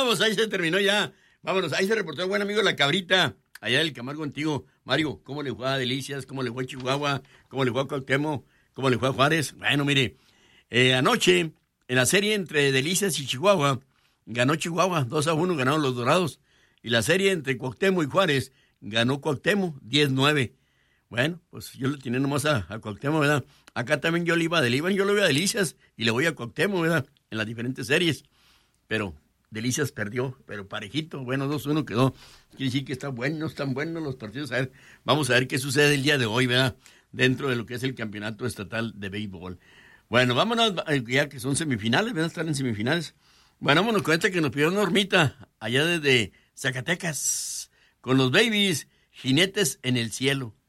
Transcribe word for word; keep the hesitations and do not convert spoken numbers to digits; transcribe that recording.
pues ahí se terminó ya. Vámonos, ahí se reportó el buen amigo La Cabrita, allá del Camargo Antiguo. Mario, ¿cómo le fue a Delicias? ¿Cómo le fue a Chihuahua? ¿Cómo le fue a Cuauhtémoc? ¿Cómo le fue a Juárez? Bueno, mire, eh, anoche, en la serie entre Delicias y Chihuahua, ganó Chihuahua, dos a uno, ganaron los Dorados. Y la serie entre Cuauhtémoc y Juárez, ganó Cuauhtémoc, diez nueve. Bueno, pues yo le tenía nomás a, a Cuauhtémoc, ¿verdad? Acá también yo le iba a Delicias, yo le voy a Delicias y le voy a Cuauhtémoc, ¿verdad? En las diferentes series. Pero Delicias perdió, pero parejito, bueno, dos uno quedó. Quiere decir que están buenos, están buenos los partidos. A ver, vamos a ver qué sucede el día de hoy, ¿verdad? Dentro de lo que es el campeonato estatal de béisbol. Bueno, vámonos, ya que son semifinales, ¿verdad? Están en semifinales. Bueno, vámonos con esta que nos pidió Normita, allá desde Zacatecas, con los Babies, Jinetes en el Cielo.